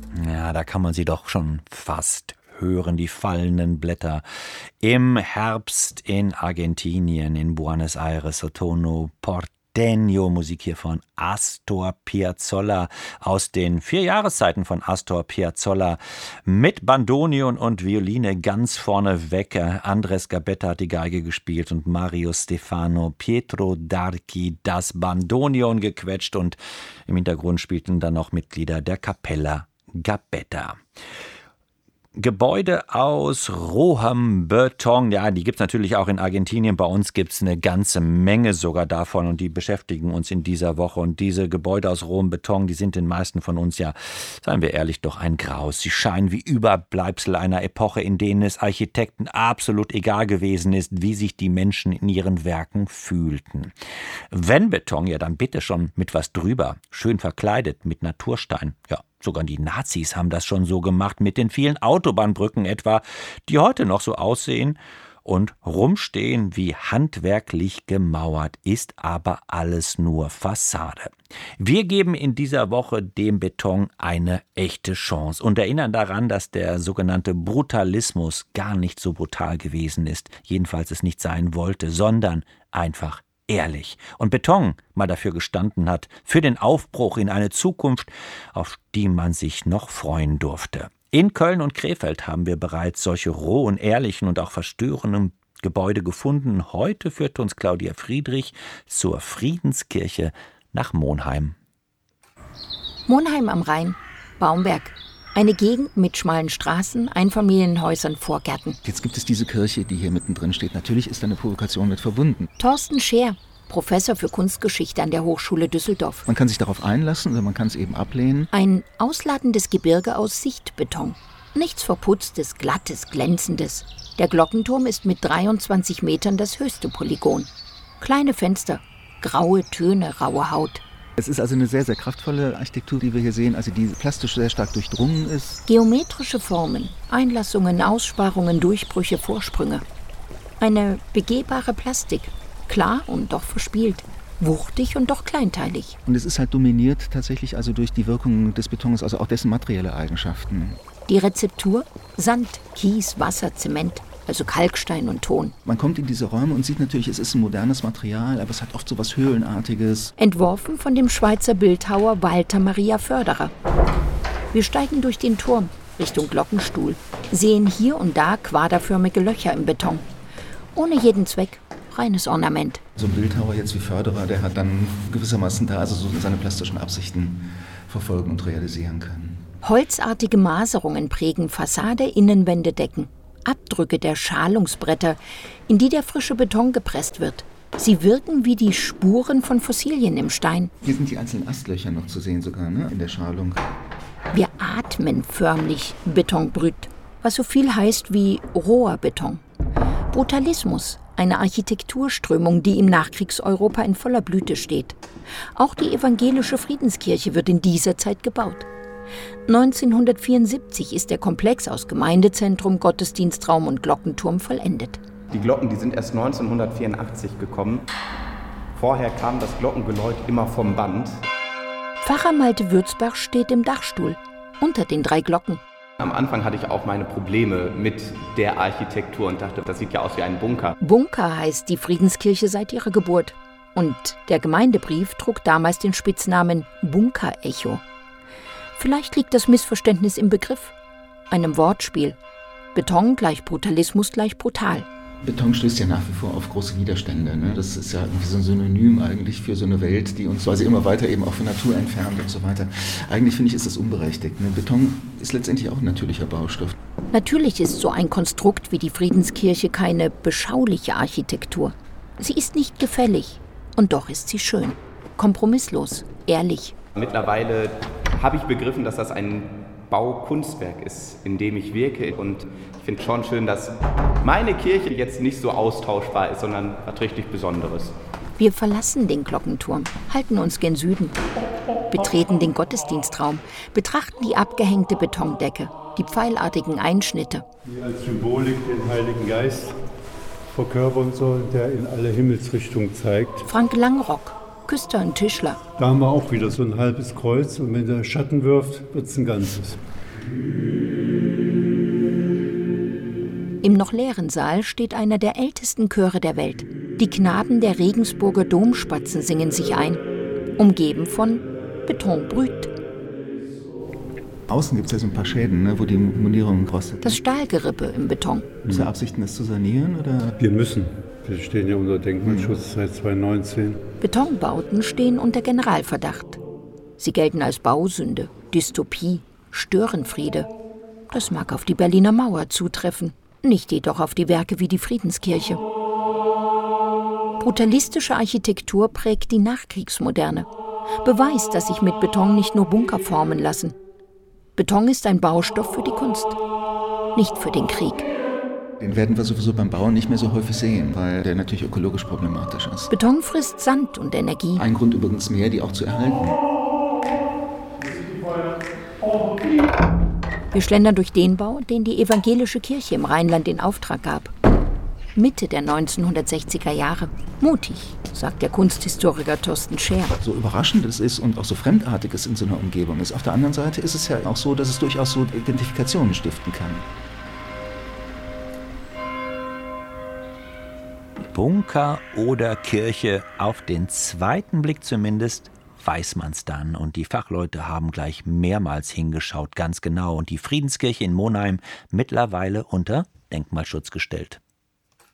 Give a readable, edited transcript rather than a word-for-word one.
Ja, da kann man sie doch schon fast hören, die fallenden Blätter. Im Herbst in Argentinien, in Buenos Aires, Sotono Porteño, Musik hier von Astor Piazzolla aus den 4 Jahreszeiten von Astor Piazzolla mit Bandoneon und Violine ganz vorne weg. Andres Gabetta hat die Geige gespielt und Mario Stefano, Pietro Darchi das Bandoneon gequetscht und im Hintergrund spielten dann noch Mitglieder der Capella Gabetta. Gebäude aus rohem Beton, ja, die gibt es natürlich auch in Argentinien. Bei uns gibt es eine ganze Menge sogar davon und die beschäftigen uns in dieser Woche. Und diese Gebäude aus rohem Beton, die sind den meisten von uns ja, seien wir ehrlich, doch ein Graus. Sie scheinen wie Überbleibsel einer Epoche, in denen es Architekten absolut egal gewesen ist, wie sich die Menschen in ihren Werken fühlten. Wenn Beton, ja dann bitte schon mit was drüber, schön verkleidet mit Naturstein, ja. Sogar die Nazis haben das schon so gemacht, mit den vielen Autobahnbrücken etwa, die heute noch so aussehen und rumstehen wie handwerklich gemauert, ist aber alles nur Fassade. Wir geben in dieser Woche dem Beton eine echte Chance und erinnern daran, dass der sogenannte Brutalismus gar nicht so brutal gewesen ist, jedenfalls es nicht sein wollte, sondern einfach ehrlich und Beton mal dafür gestanden hat, für den Aufbruch in eine Zukunft, auf die man sich noch freuen durfte. In Köln und Krefeld haben wir bereits solche rohen, ehrlichen und auch verstörenden Gebäude gefunden. Heute führt uns Claudia Friedrich zur Friedenskirche nach Monheim. Monheim am Rhein, Baumberg. Eine Gegend mit schmalen Straßen, Einfamilienhäusern, Vorgärten. Jetzt gibt es diese Kirche, die hier mittendrin steht. Natürlich ist da eine Provokation mit verbunden. Thorsten Scheer, Professor für Kunstgeschichte an der Hochschule Düsseldorf. Man kann sich darauf einlassen oder man kann es eben ablehnen. Ein ausladendes Gebirge aus Sichtbeton. Nichts Verputztes, Glattes, Glänzendes. Der Glockenturm ist mit 23 Metern das höchste Polygon. Kleine Fenster, graue Töne, raue Haut. Es ist also eine sehr, sehr kraftvolle Architektur, die wir hier sehen, also die plastisch sehr stark durchdrungen ist. Geometrische Formen, Einlassungen, Aussparungen, Durchbrüche, Vorsprünge. Eine begehbare Plastik, klar und doch verspielt, wuchtig und doch kleinteilig. Und es ist halt dominiert tatsächlich also durch die Wirkung des Betons, also auch dessen materielle Eigenschaften. Die Rezeptur? Sand, Kies, Wasser, Zement. Also Kalkstein und Ton. Man kommt in diese Räume und sieht natürlich, es ist ein modernes Material, aber es hat oft so was Höhlenartiges. Entworfen von dem Schweizer Bildhauer Walter Maria Förderer. Wir steigen durch den Turm Richtung Glockenstuhl, sehen hier und da quaderförmige Löcher im Beton. Ohne jeden Zweck, reines Ornament. So ein Bildhauer jetzt wie Förderer, der hat dann gewissermaßen da also so seine plastischen Absichten verfolgen und realisieren können. Holzartige Maserungen prägen Fassade, Innenwände, Decken. Abdrücke der Schalungsbretter, in die der frische Beton gepresst wird. Sie wirken wie die Spuren von Fossilien im Stein. Hier sind die einzelnen Astlöcher noch zu sehen sogar, ne, in der Schalung. Wir atmen förmlich Betonbrüt, was so viel heißt wie roher Beton. Brutalismus, eine Architekturströmung, die im Nachkriegseuropa in voller Blüte steht. Auch die evangelische Friedenskirche wird in dieser Zeit gebaut. 1974 ist der Komplex aus Gemeindezentrum, Gottesdienstraum und Glockenturm vollendet. Die Glocken, die sind erst 1984 gekommen. Vorher kam das Glockengeläut immer vom Band. Pfarrer Malte Würzbach steht im Dachstuhl, unter den 3 Glocken. Am Anfang hatte ich auch meine Probleme mit der Architektur und dachte, das sieht ja aus wie ein Bunker. Bunker heißt die Friedenskirche seit ihrer Geburt. Und der Gemeindebrief trug damals den Spitznamen Bunker-Echo. Vielleicht liegt das Missverständnis im Begriff, einem Wortspiel. Beton gleich Brutalismus gleich brutal. Beton stößt ja nach wie vor auf große Widerstände. Ne? Das ist ja irgendwie so ein Synonym eigentlich für so eine Welt, die uns quasi immer weiter eben auch von Natur entfernt und so weiter. Eigentlich finde ich, ist das unberechtigt. Ne? Beton ist letztendlich auch ein natürlicher Baustoff. Natürlich ist so ein Konstrukt wie die Friedenskirche keine beschauliche Architektur. Sie ist nicht gefällig und doch ist sie schön, kompromisslos, ehrlich. Mittlerweile habe ich begriffen, dass das ein Baukunstwerk ist, in dem ich wirke. Und ich finde schon schön, dass meine Kirche jetzt nicht so austauschbar ist, sondern was richtig Besonderes. Wir verlassen den Glockenturm, halten uns gen Süden, betreten den Gottesdienstraum, betrachten die abgehängte Betondecke, die pfeilartigen Einschnitte. Die als Symbolik den Heiligen Geist verkörpern soll, der in alle Himmelsrichtungen zeigt. Frank Langrock, Küster und Tischler. Da haben wir auch wieder so ein halbes Kreuz und wenn der Schatten wirft, wird es ein ganzes. Im noch leeren Saal steht einer der ältesten Chöre der Welt. Die Knaben der Regensburger Domspatzen singen sich ein, umgeben von Beton brut. Außen gibt es ja so ein paar Schäden, ne, wo die Mundierung rostet. Das Stahlgerippe im Beton. Ist der Absichten, das zu sanieren? Oder? Wir müssen. Wir stehen ja unter Denkmalschutz seit 2019. Betonbauten stehen unter Generalverdacht. Sie gelten als Bausünde, Dystopie, Störenfriede. Das mag auf die Berliner Mauer zutreffen, nicht jedoch auf die Werke wie die Friedenskirche. Brutalistische Architektur prägt die Nachkriegsmoderne. Beweist, dass sich mit Beton nicht nur Bunker formen lassen. Beton ist ein Baustoff für die Kunst, nicht für den Krieg. Den werden wir sowieso beim Bauen nicht mehr so häufig sehen, weil der natürlich ökologisch problematisch ist. Beton frisst Sand und Energie. Ein Grund übrigens mehr, die auch zu erhalten. Wir schlendern durch den Bau, den die evangelische Kirche im Rheinland in Auftrag gab. Mitte der 1960er Jahre. Mutig, sagt der Kunsthistoriker Thorsten Scher. So überraschend es ist und auch so fremdartig es in so einer Umgebung ist. Auf der anderen Seite ist es ja auch so, dass es durchaus so Identifikationen stiften kann. Bunker oder Kirche, auf den zweiten Blick zumindest weiß man's dann. Und die Fachleute haben gleich mehrmals hingeschaut, ganz genau. Und die Friedenskirche in Monheim mittlerweile unter Denkmalschutz gestellt.